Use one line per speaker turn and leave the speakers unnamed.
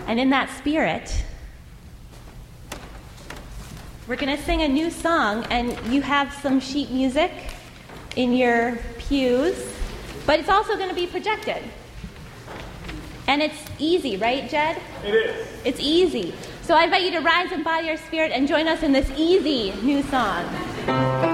And in that spirit, we're going to sing a new song, and you have some sheet music in your pews, but it's also going to be projected. And it's easy, right, Jed?
It is.
It's easy. So I invite you to rise in body or spirit and join us in this easy new song.